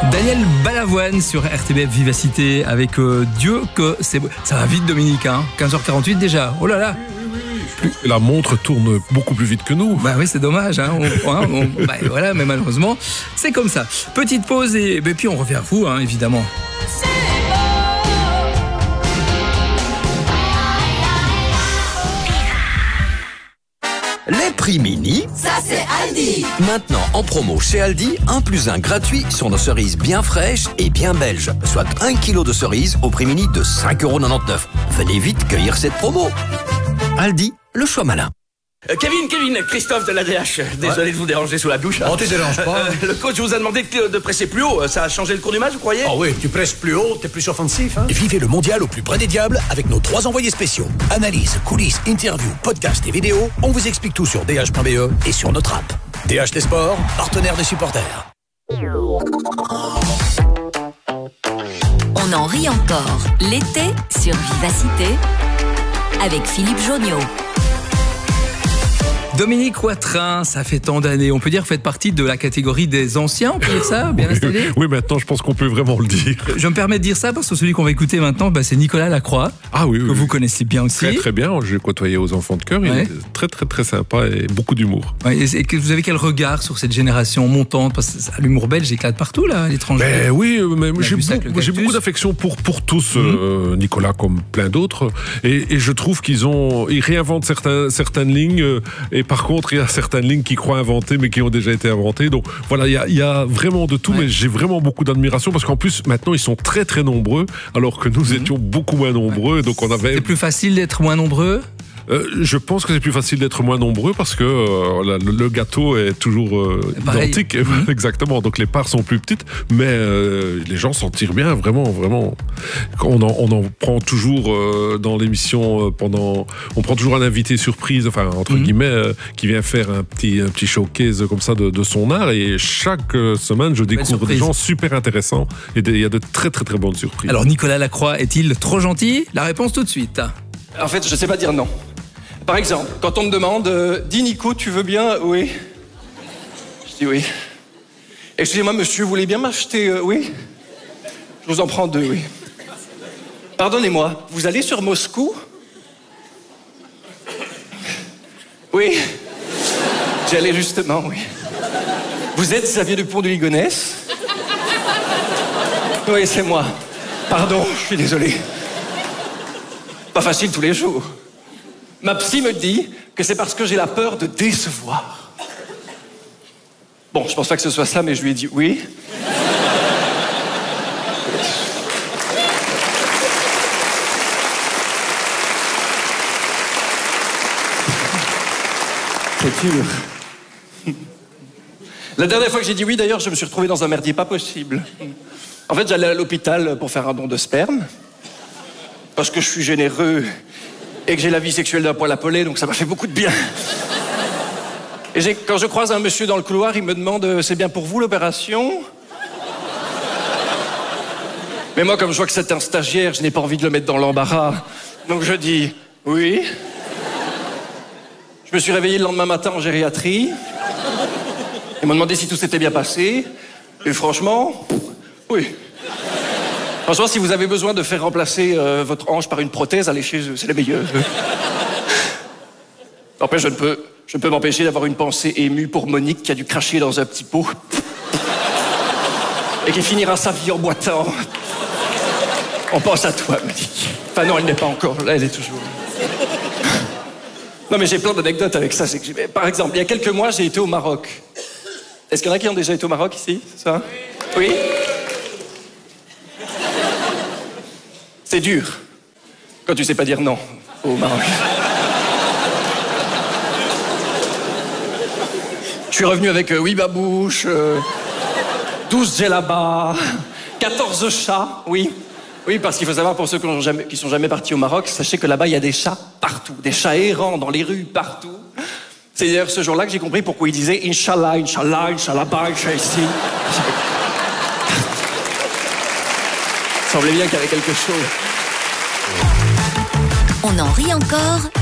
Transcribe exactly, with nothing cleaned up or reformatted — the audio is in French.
Daniel Balavoine sur R T B F Vivacité avec euh, Dieu que c'est... Ça va vite Dominique, hein, quinze heures quarante-huit déjà, oh là là. Plus... La montre tourne beaucoup plus vite que nous. Bah oui, c'est dommage, hein. on, hein, on, bah voilà, mais malheureusement, c'est comme ça. Petite pause et, et puis on revient à vous, hein, évidemment. Les prix mini, ça c'est Aldi. Maintenant en promo chez Aldi, un plus un gratuit sur nos cerises bien fraîches et bien belges. Soit un kilo de cerises au prix mini de cinq euros quatre-vingt-dix-neuf. Venez vite cueillir cette promo. Aldi, le choix malin. Euh, Kevin, Kevin, Christophe de l'A D H. Désolé ouais. de vous déranger sous la douche. On te dérange pas. Euh, le coach vous a demandé de presser plus haut. Ça a changé le cours du match, vous croyez? Ah oui, tu presses plus haut, t'es plus offensif. Hein. Vivez le mondial au plus près des diables avec nos trois envoyés spéciaux. Analyse, coulisses, interviews, podcasts et vidéos. On vous explique tout sur d h point b e et sur notre app. D H des sports, partenaire des supporters. On en rit encore. L'été sur Vivacité avec Philippe Joniaux. Dominique Watrin, ça fait tant d'années. On peut dire que vous faites partie de la catégorie des anciens, on peut dire ça, bien installé. Oui, maintenant, je pense qu'on peut vraiment le dire. Je me permets de dire ça parce que celui qu'on va écouter maintenant, bah, c'est Nicolas Lacroix. Ah oui, oui. Que vous connaissez bien aussi. Très, très bien. J'ai côtoyé aux Enfants de Cœur. Ouais. Il est très, très, très sympa et beaucoup d'humour. Ouais, et que vous avez quel regard sur cette génération montante? Parce que l'humour belge éclate partout, là, à l'étranger. Mais oui, mais j'ai, beaucoup, j'ai beaucoup d'affection pour, pour tous, mmh. euh, Nicolas comme plein d'autres. Et, et je trouve qu'ils ont, ils réinventent certains, certaines lignes. Euh, et par contre, il y a certaines lignes qui croient inventées mais qui ont déjà été inventées, donc voilà, il y a, il y a vraiment de tout. Ouais. Mais j'ai vraiment beaucoup d'admiration parce qu'en plus maintenant ils sont très très nombreux alors que nous mmh. étions beaucoup moins nombreux, ouais. Donc on avait... C'est plus facile d'être moins nombreux? Euh, je pense que c'est plus facile d'être moins nombreux parce que euh, le, le gâteau est toujours euh, identique. Mmh. Exactement. Donc les parts sont plus petites, mais euh, les gens s'en tirent bien, vraiment, vraiment. On en, on en prend toujours euh, dans l'émission euh, pendant. On prend toujours un invité surprise, enfin entre mmh. guillemets, euh, qui vient faire un petit, un petit showcase comme ça de, de son art. Et chaque euh, semaine, je découvre des gens super intéressants et il y a de très très très bonnes surprises. Alors Nicolas Lacroix est-il trop gentil? La réponse tout de suite. En fait, je sais pas dire non. Par exemple, quand on me demande euh, « Dis Nico, tu veux bien ?» Oui. Je dis oui. « Excusez-moi, monsieur, vous voulez bien m'acheter euh, ?» Oui. Je vous en prends deux, oui. « Pardonnez-moi, vous allez sur Moscou ?» Oui. J'y allais justement, oui. « Vous êtes Xavier Dupont de Ligonnès ?» Oui, c'est moi. Pardon, je suis désolé. Pas facile tous les jours. Ma psy me dit que c'est parce que j'ai la peur de décevoir. Bon, je pense pas que ce soit ça, mais je lui ai dit oui. C'est dur. La dernière fois que j'ai dit oui, d'ailleurs, je me suis retrouvé dans un merdier pas possible. En fait, j'allais à l'hôpital pour faire un don de sperme, parce que je suis généreux et que j'ai la vie sexuelle d'un poil à peler, donc ça m'a fait beaucoup de bien. Et j'ai, quand je croise un monsieur dans le couloir, il me demande « C'est bien pour vous l'opération ?» Mais moi, comme je vois que c'est un stagiaire, je n'ai pas envie de le mettre dans l'embarras. Donc je dis « Oui ». Je me suis réveillé le lendemain matin en gériatrie. Ils m'ont demandé si tout s'était bien passé. Et franchement, oui. Franchement, si vous avez besoin de faire remplacer euh, votre hanche par une prothèse, allez chez eux, c'est les meilleurs. Après, je ne peux, je ne peux m'empêcher d'avoir une pensée émue pour Monique qui a dû cracher dans un petit pot et qui finira sa vie en boitant. On pense à toi, Monique. Enfin non, elle n'est pas encore là, elle est toujours... Non, mais j'ai plein d'anecdotes avec ça. C'est que j'ai... Par exemple, il y a quelques mois, j'ai été au Maroc. Est-ce qu'il y en a qui ont déjà été au Maroc ici, ça? Oui. Oui. C'est dur quand tu sais pas dire non au Maroc. Je suis revenu avec euh, huit babouches, euh, douze djellabas, quatorze chats, oui. Oui, parce qu'il faut savoir, pour ceux qui ne jamais, qui sont jamais partis au Maroc, sachez que là-bas, il y a des chats partout, des chats errants dans les rues, partout. C'est d'ailleurs ce jour-là que j'ai compris pourquoi ils disaient « Inch'Allah, Inch'Allah, Inch'Allah, Inch'Allah, ici ». Il semblait bien qu'il y avait quelque chose. On en rit encore